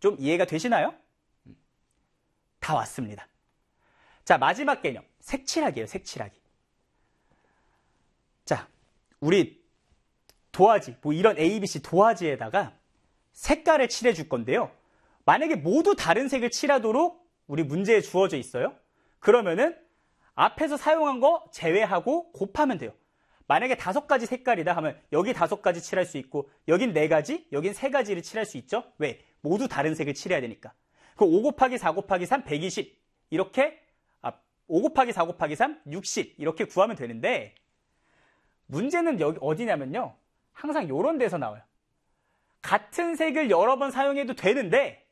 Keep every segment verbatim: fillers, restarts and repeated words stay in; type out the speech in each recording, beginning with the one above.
좀 이해가 되시나요? 다 왔습니다. 자, 마지막 개념. 색칠하기예요, 색칠하기. 자, 우리 도화지, 뭐 이런 A, B, C 도화지에다가 색깔을 칠해 줄 건데요. 만약에 모두 다른 색을 칠하도록 우리 문제에 주어져 있어요. 그러면은 앞에서 사용한 거 제외하고 곱하면 돼요. 만약에 다섯 가지 색깔이다 하면 여기 다섯 가지 칠할 수 있고 여긴 네 가지, 여긴 세 가지를 칠할 수 있죠. 왜? 모두 다른 색을 칠해야 되니까. 그럼 오 곱하기 사 곱하기 삼, 백이십. 이렇게 아, 오 곱하기 사 곱하기 삼, 육십. 이렇게 구하면 되는데 문제는 여기 어디냐면요. 항상 이런 데서 나와요. 같은 색을 여러 번 사용해도 되는데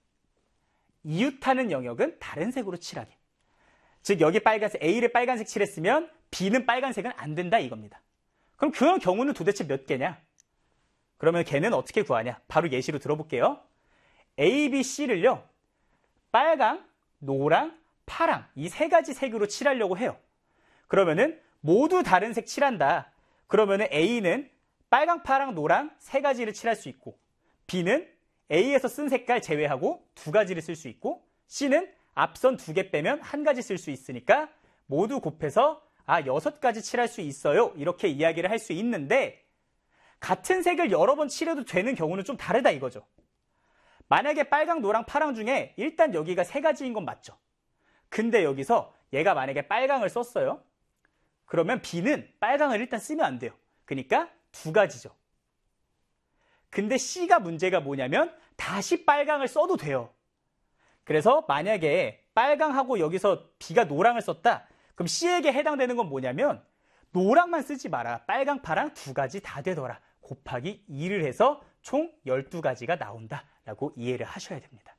이웃하는 영역은 다른 색으로 칠하게. 즉 여기 빨간색, A를 빨간색 칠했으면 B는 빨간색은 안 된다 이겁니다. 그럼 그런 경우는 도대체 몇 개냐? 그러면 걔는 어떻게 구하냐? 바로 예시로 들어볼게요. A, B, C를요. 빨강, 노랑, 파랑 이 세 가지 색으로 칠하려고 해요. 그러면은 모두 다른 색 칠한다. 그러면은 A는 빨강, 파랑, 노랑 세 가지를 칠할 수 있고 B는 A에서 쓴 색깔 제외하고 두 가지를 쓸 수 있고 C는 앞선 두 개 빼면 한 가지 쓸 수 있으니까 모두 곱해서 아 여섯 가지 칠할 수 있어요. 이렇게 이야기를 할 수 있는데 같은 색을 여러 번 칠해도 되는 경우는 좀 다르다 이거죠. 만약에 빨강, 노랑, 파랑 중에 일단 여기가 세 가지인 건 맞죠. 근데 여기서 얘가 만약에 빨강을 썼어요. 그러면 B는 빨강을 일단 쓰면 안 돼요. 그러니까 두 가지죠. 근데 C가 문제가 뭐냐면 다시 빨강을 써도 돼요. 그래서 만약에 빨강하고 여기서 B가 노랑을 썼다. 그럼 C에게 해당되는 건 뭐냐면 노랑만 쓰지 마라. 빨강, 파랑 두 가지 다 되더라. 곱하기 이를 해서 총 열두 가지가 나온다라고 이해를 하셔야 됩니다.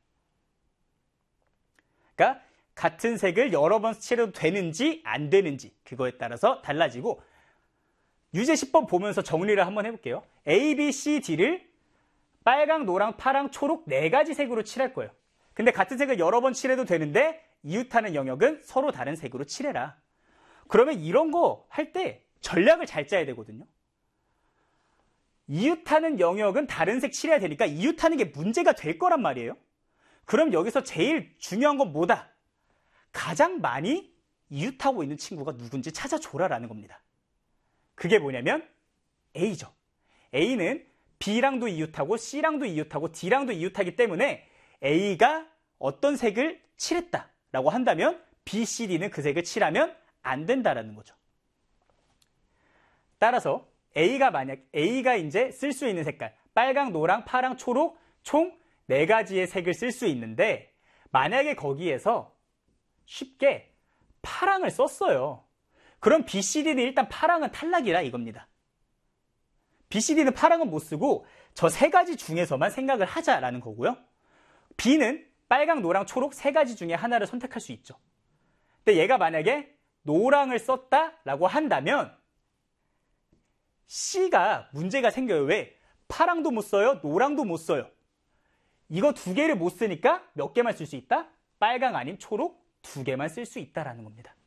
그러니까 같은 색을 여러 번 칠해도 되는지 안 되는지 그거에 따라서 달라지고 유제 십 번 보면서 정리를 한번 해볼게요. A, B, C, D를 빨강, 노랑, 파랑, 초록 네 가지 색으로 칠할 거예요. 근데 같은 색을 여러 번 칠해도 되는데 이웃하는 영역은 서로 다른 색으로 칠해라. 그러면 이런 거 할 때 전략을 잘 짜야 되거든요. 이웃하는 영역은 다른 색 칠해야 되니까 이웃하는 게 문제가 될 거란 말이에요. 그럼 여기서 제일 중요한 건 뭐다? 가장 많이 이웃하고 있는 친구가 누군지 찾아줘라라는 겁니다. 그게 뭐냐면 A죠. A는 B랑도 이웃하고 C랑도 이웃하고 D랑도 이웃하기 때문에 A가 어떤 색을 칠했다라고 한다면 B, C, D는 그 색을 칠하면 안 된다라는 거죠. 따라서 A가 만약 A가 이제 쓸 수 있는 색깔 빨강, 노랑, 파랑, 초록 총 네 가지의 색을 쓸 수 있는데 만약에 거기에서 쉽게 파랑을 썼어요. 그럼 B, C, D는 일단 파랑은 탈락이라 이겁니다. B, C, D는 파랑은 못 쓰고 저 세 가지 중에서만 생각을 하자라는 거고요. B는 빨강, 노랑, 초록 세 가지 중에 하나를 선택할 수 있죠. 근데 얘가 만약에 노랑을 썼다라고 한다면 C가 문제가 생겨요. 왜? 파랑도 못 써요. 노랑도 못 써요. 이거 두 개를 못 쓰니까 몇 개만 쓸 수 있다? 빨강 아닌 초록 두 개만 쓸 수 있다라는 겁니다.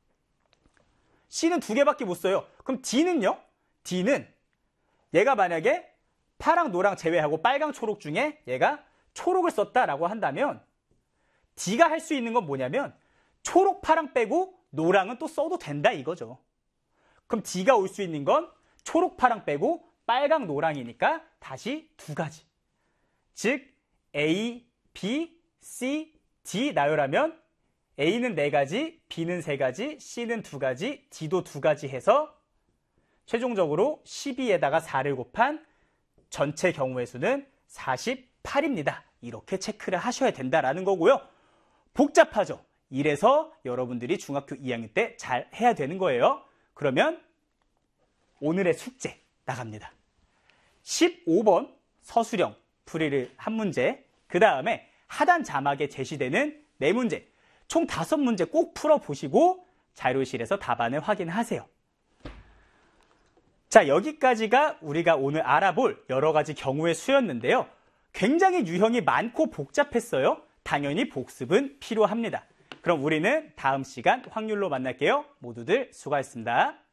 C는 두 개밖에 못 써요. 그럼 D는요? D는 얘가 만약에 파랑, 노랑 제외하고 빨강, 초록 중에 얘가 초록을 썼다라고 한다면 D가 할 수 있는 건 뭐냐면 초록, 파랑 빼고 노랑은 또 써도 된다 이거죠. 그럼 D가 올 수 있는 건 초록, 파랑 빼고 빨강, 노랑이니까 다시 두 가지. 즉 A, B, C, D 나열하면 A는 네 가지, B는 세 가지, C는 두 가지, D도 두 가지 해서 최종적으로 십이에다가 사를 곱한 전체 경우의 수는 사십팔입니다. 이렇게 체크를 하셔야 된다라는 거고요. 복잡하죠? 이래서 여러분들이 중학교 이 학년 때 잘 해야 되는 거예요. 그러면 오늘의 숙제 나갑니다. 십오 번 서술형 풀이를 한 문제, 그 다음에 하단 자막에 제시되는 네 문제, 총 다섯 문제 꼭 풀어보시고 자료실에서 답안을 확인하세요. 자, 여기까지가 우리가 오늘 알아볼 여러 가지 경우의 수였는데요. 굉장히 유형이 많고 복잡했어요. 당연히 복습은 필요합니다. 그럼 우리는 다음 시간 확률로 만날게요. 모두들 수고하셨습니다.